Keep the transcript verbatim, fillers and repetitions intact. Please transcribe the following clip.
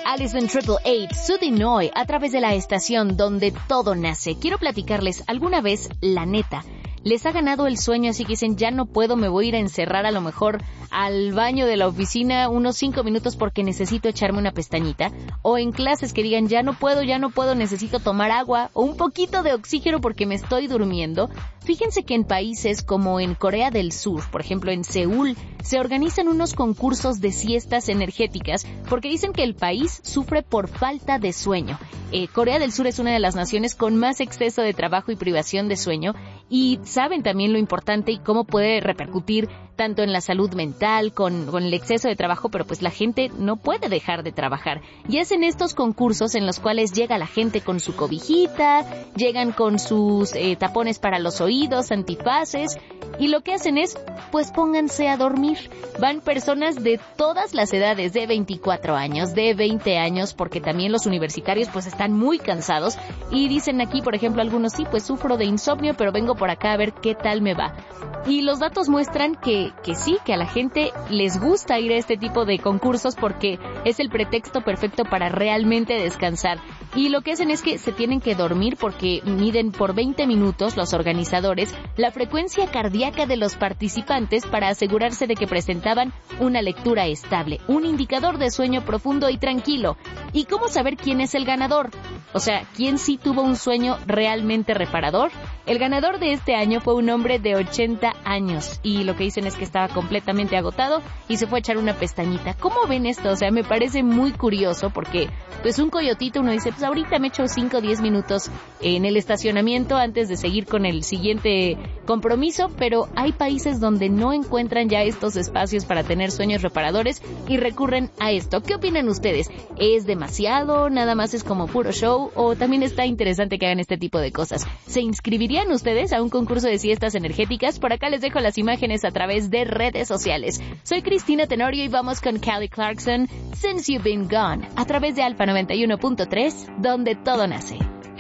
Allison Triple Eight, Sudinoy, a través de la estación donde todo nace. Quiero platicarles, alguna vez, la neta, les ha ganado el sueño, así que dicen, ya no puedo, me voy a ir a encerrar a lo mejor al baño de la oficina unos cinco minutos porque necesito echarme una pestañita. O en clases que digan, ya no puedo, ya no puedo, necesito tomar agua o un poquito de oxígeno porque me estoy durmiendo. Fíjense que en países como en Corea del Sur, por ejemplo en Seúl, se organizan unos concursos de siestas energéticas porque dicen que el país sufre por falta de sueño. Eh, Corea del Sur es una de las naciones con más exceso de trabajo y privación de sueño y saben también lo importante y cómo puede repercutir tanto en la salud mental, con, con el exceso de trabajo, pero pues la gente no puede dejar de trabajar. Y hacen estos concursos en los cuales llega la gente con su cobijita, llegan con sus eh, tapones para los oídos, antifaces, y lo que hacen es, pues pónganse a dormir. Van personas de todas las edades, de veinticuatro años, de veinte años, porque también los universitarios pues están muy cansados, y dicen aquí, por ejemplo, algunos, sí, pues sufro de insomnio, pero vengo por acá a ver qué tal me va. Y los datos muestran que, que sí, que a la gente les gusta ir a este tipo de concursos porque es el pretexto perfecto para realmente descansar. Y lo que hacen es que se tienen que dormir porque miden por veinte minutos los organizadores la frecuencia cardíaca de los participantes para asegurarse de que presentaban una lectura estable, un indicador de sueño profundo y tranquilo. ¿Y cómo saber quién es el ganador? O sea, ¿quién sí tuvo un sueño realmente reparador? El ganador de este año fue un hombre de ochenta años y lo que dicen es que estaba completamente agotado y se fue a echar una pestañita. ¿Cómo ven esto? O sea, me parece muy curioso porque pues un coyotito uno dice, pues ahorita me echo cinco o diez minutos en el estacionamiento antes de seguir con el siguiente compromiso, pero hay países donde no encuentran ya estos espacios para tener sueños reparadores y recurren a esto. ¿Qué opinan ustedes? ¿Es demasiado? ¿Nada más es como puro show? ¿O también está interesante que hagan este tipo de cosas? ¿Se inscribirían ustedes a un concurso de siestas energéticas? Por acá les dejo las imágenes a través de redes sociales. Soy Cristina Tenorio y vamos con Kelly Clarkson, Since You've Been Gone, a través de Alfa noventa y uno punto tres, donde todo nace.